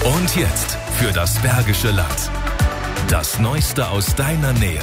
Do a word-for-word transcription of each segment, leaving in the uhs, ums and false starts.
Und jetzt für das Bergische Land. Das Neueste aus deiner Nähe.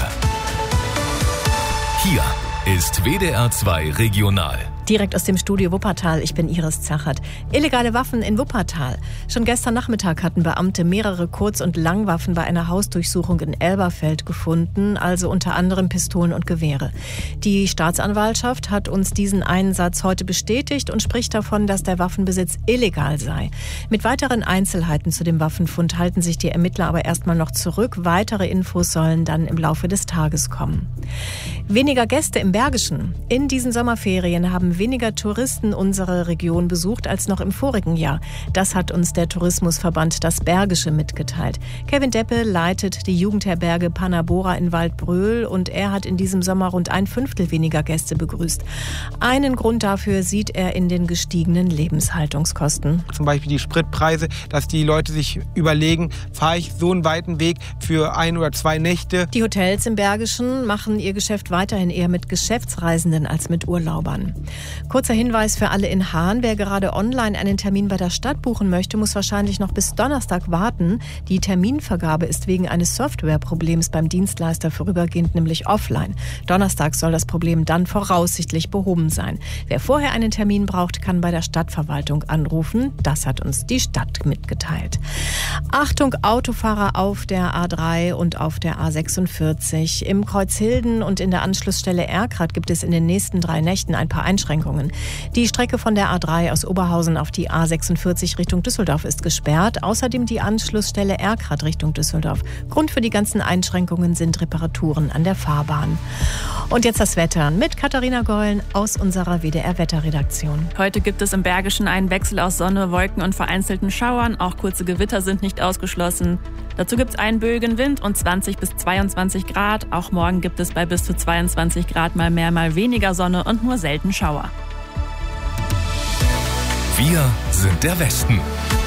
Hier ist W D R zwei Regional. Direkt aus dem Studio Wuppertal, ich bin Iris Zachert. Illegale Waffen in Wuppertal. Schon gestern Nachmittag hatten Beamte mehrere Kurz- und Langwaffen bei einer Hausdurchsuchung in Elberfeld gefunden, also unter anderem Pistolen und Gewehre. Die Staatsanwaltschaft hat uns diesen Einsatz heute bestätigt und spricht davon, dass der Waffenbesitz illegal sei. Mit weiteren Einzelheiten zu dem Waffenfund halten sich die Ermittler aber erstmal noch zurück. Weitere Infos sollen dann im Laufe des Tages kommen. Weniger Gäste im Bergischen. In diesen Sommerferien haben weniger Touristen unsere Region besucht als noch im vorigen Jahr. Das hat uns der Tourismusverband Das Bergische mitgeteilt. Kevin Deppe leitet die Jugendherberge Panabora in Waldbröl und er hat in diesem Sommer rund ein Fünftel weniger Gäste begrüßt. Einen Grund dafür sieht er in den gestiegenen Lebenshaltungskosten. Zum Beispiel die Spritpreise, dass die Leute sich überlegen, fahre ich so einen weiten Weg für ein oder zwei Nächte. Die Hotels im Bergischen machen ihr Geschäft weiterhin eher mit Geschäftsreisenden als mit Urlaubern. Kurzer Hinweis für alle in Hahn. Wer gerade online einen Termin bei der Stadt buchen möchte, muss wahrscheinlich noch bis Donnerstag warten. Die Terminvergabe ist wegen eines Softwareproblems beim Dienstleister vorübergehend nämlich offline. Donnerstag soll das Problem dann voraussichtlich behoben sein. Wer vorher einen Termin braucht, kann bei der Stadtverwaltung anrufen. Das hat uns die Stadt mitgeteilt. Achtung, Autofahrer auf der A drei und auf der A sechsundvierzig. Im Kreuzhilden und in der Anschlussstelle Erkrath gibt es in den nächsten drei Nächten ein paar Einschränkungen. Die Strecke von der A drei aus Oberhausen auf die A sechsundvierzig Richtung Düsseldorf ist gesperrt. Außerdem die Anschlussstelle Erkrath Richtung Düsseldorf. Grund für die ganzen Einschränkungen sind Reparaturen an der Fahrbahn. Und jetzt das Wetter mit Katharina Gollen aus unserer W D R-Wetterredaktion. Heute gibt es im Bergischen einen Wechsel aus Sonne, Wolken und vereinzelten Schauern. Auch kurze Gewitter sind nicht ausgeschlossen. Dazu gibt es einen böigen Wind und zwanzig bis zweiundzwanzig Grad. Auch morgen gibt es bei bis zu zweiundzwanzig Grad mal mehr, mal weniger Sonne und nur selten Schauer. Wir sind der Westen.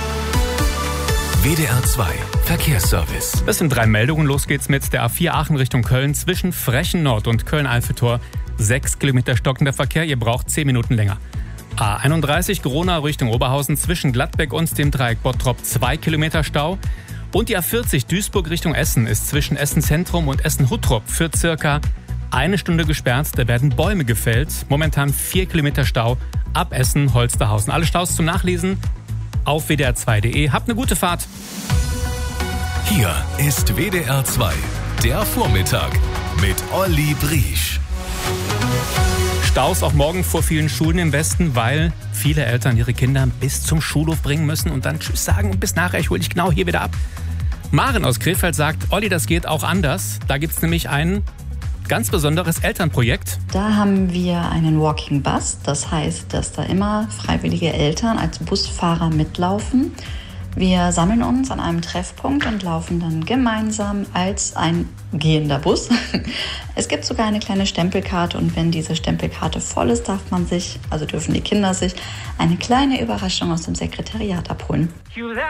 W D R zwei Verkehrsservice. Das sind drei Meldungen. Los geht's mit der A vier Aachen Richtung Köln zwischen Frechen Nord und Köln-Alfetor. Sechs Kilometer stockender Verkehr, ihr braucht zehn Minuten länger. A einunddreißig Gronau Richtung Oberhausen zwischen Gladbeck und dem Dreieck Bottrop zwei Kilometer Stau. Und die A vierzig Duisburg Richtung Essen ist zwischen Essen Zentrum und Essen Huttrop für circa eine Stunde gesperrt. Da werden Bäume gefällt. Momentan vier Kilometer Stau ab Essen Holsterhausen. Alle Staus zum Nachlesen auf w d r zwei punkt d e. Habt eine gute Fahrt. Hier ist W D R zwei, der Vormittag mit Olli Briesch. Staus auch morgen vor vielen Schulen im Westen, weil viele Eltern ihre Kinder bis zum Schulhof bringen müssen und dann Tschüss sagen und bis nachher, ich hole dich genau hier wieder ab. Maren aus Krefeld sagt, Olli, das geht auch anders. Da gibt es nämlich ein ganz besonderes Elternprojekt. Da haben wir einen Walking Bus. Das heißt, dass da immer freiwillige Eltern als Busfahrer mitlaufen. Wir sammeln uns an einem Treffpunkt und laufen dann gemeinsam als ein gehender Bus. Es gibt sogar eine kleine Stempelkarte und wenn diese Stempelkarte voll ist, darf man sich, also dürfen die Kinder sich, eine kleine Überraschung aus dem Sekretariat abholen.